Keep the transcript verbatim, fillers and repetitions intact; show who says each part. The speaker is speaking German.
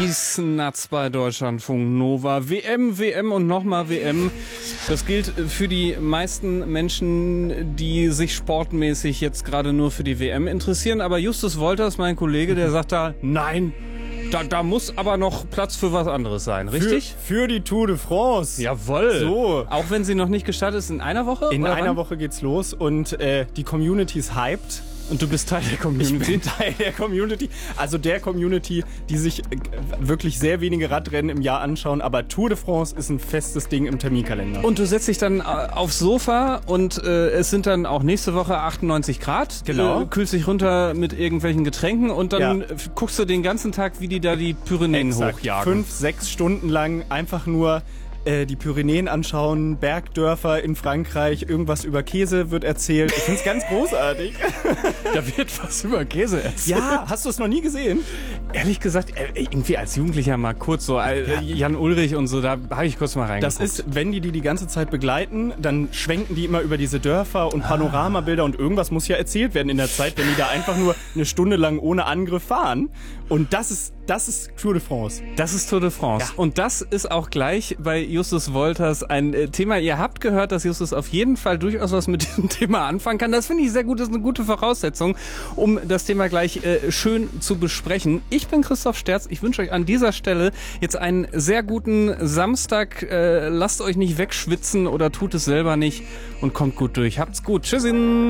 Speaker 1: These Nuts bei Deutschlandfunk Nova. W M, W M und nochmal W M. Das gilt für die meisten Menschen, die sich sportmäßig jetzt gerade nur für die W M interessieren. Aber Justus Wolters, mein Kollege, der sagt da, nein, da, da muss aber noch Platz für was anderes sein, richtig?
Speaker 2: Für, für die Tour de France.
Speaker 1: Jawohl.
Speaker 2: So.
Speaker 1: Auch wenn sie noch nicht gestartet ist, in einer Woche?
Speaker 2: In
Speaker 1: oder
Speaker 2: einer
Speaker 1: wann?
Speaker 2: Woche geht's los und äh, die Community ist hyped.
Speaker 1: Und du bist Teil der
Speaker 2: Ich
Speaker 1: Community?
Speaker 2: bin Teil der Community. Also der Community, die sich äh, wirklich sehr wenige Radrennen im Jahr anschauen. Aber Tour de France ist ein festes Ding im Terminkalender.
Speaker 1: Und du setzt dich dann äh, aufs Sofa und äh, es sind dann auch nächste Woche achtundneunzig Grad.
Speaker 2: Genau.
Speaker 1: Äh, kühlst dich runter mit irgendwelchen Getränken und dann
Speaker 2: Ja.
Speaker 1: äh, guckst du den ganzen Tag, wie die da die Pyrenäen
Speaker 2: Exakt.
Speaker 1: hochjagen.
Speaker 2: Fünf, sechs Stunden lang einfach nur äh, die Pyrenäen anschauen, Bergdörfer in Frankreich, irgendwas über Käse wird erzählt. Ich find's ganz großartig.
Speaker 1: Da wird was über Käse erzählt.
Speaker 2: Ja, hast du es noch nie gesehen?
Speaker 1: Ehrlich gesagt, äh, irgendwie als Jugendlicher mal kurz so, äh, Jan Ulrich und so, da habe ich kurz mal reingeguckt.
Speaker 2: Das ist, wenn die die die ganze Zeit begleiten, dann schwenken die immer über diese Dörfer und Panoramabilder und irgendwas muss ja erzählt werden in der Zeit, wenn die da einfach nur eine Stunde lang ohne Angriff fahren. Und das ist, das ist Tour de France.
Speaker 1: Das ist Tour de France.
Speaker 2: Ja.
Speaker 1: Und das ist auch gleich bei Justus Wolters ein äh, Thema. Ihr habt gehört, dass Justus auf jeden Fall durchaus was mit diesem Thema anfangen kann. Das finde ich sehr gut. Das ist eine gute Voraussetzung, um das Thema gleich äh, schön zu besprechen. Ich bin Christoph Sterz. Ich wünsche euch an dieser Stelle jetzt einen sehr guten Samstag. Äh, lasst euch nicht wegschwitzen oder tut es selber nicht und kommt gut durch. Habt's gut. Tschüssin.